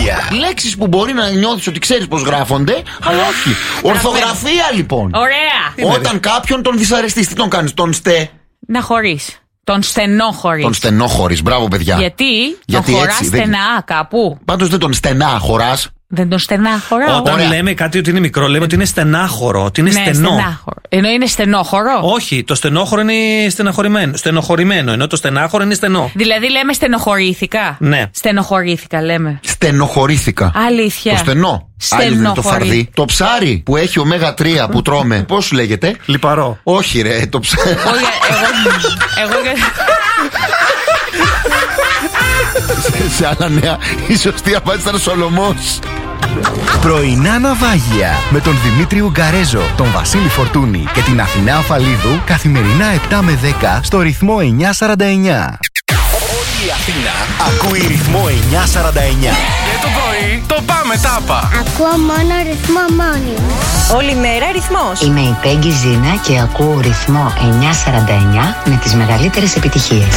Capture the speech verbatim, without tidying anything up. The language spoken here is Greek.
ναυάγια. Λέξεις που μπορεί να νιώθεις ότι ξέρεις πως γράφονται, αλλά όχι. Ορθογραφία λοιπόν. Ωραία. Όταν κάποιον τον δυσαρεστείς, τι τον κάνεις, τον στε. Να χωρίς. Τον στενόχωρης. Τον στενόχωρης, μπράβο παιδιά. Γιατί, Γιατί τον χωράς έτσι, δεν- στενά κάπου. Πάντως δεν τον στενά χωράς. Δεν τον στενάχωρα. Όταν Ωραία. λέμε κάτι ότι είναι μικρό, λέμε ότι είναι στενάχωρο, ότι είναι Ναι, στενό. στενάχωρο. Ενώ είναι στενόχωρο. Όχι, το στενόχωρο είναι στεναχωρημένο. Στενοχωρημένο, ενώ το στενάχωρο είναι στενό. Δηλαδή λέμε στενοχωρήθηκα. Ναι. Στενοχωρήθηκα λέμε. Στενοχωρήθηκα. Αλήθεια. Το στενό. Άλλη είναι το Στενοχωρή. φαρδί. Το ψάρι που έχει ωμέγα τρία που τρώμε. Πώς σου λέγεται? Λιπαρό. Όχι ρε, το ψάρι. Εγώ, εγώ, εγώ, Σε άλλα νέα, η σωστή απάντηση ήταν ο Σολομός. Πρωινά ναυάγια με τον Δημήτρη Ουγκαρέζο, τον Βασίλη Φορτούνη και την Αθηνά Αφαλίδου καθημερινά επτά με δέκα στο ρυθμό εννιά σαράντα εννιά. Όλη η Αθήνα ακούει ρυθμό εννιά σαράντα εννιά. Και το πρωί το πάμε τάπα. Ακούω μόνο ρυθμό μόνιμο. Όλη μέρα ρυθμός. Είμαι η Πέγγι Ζήνα και ακούω ρυθμό εννιά σαράντα εννιά με τις μεγαλύτερες επιτυχίες.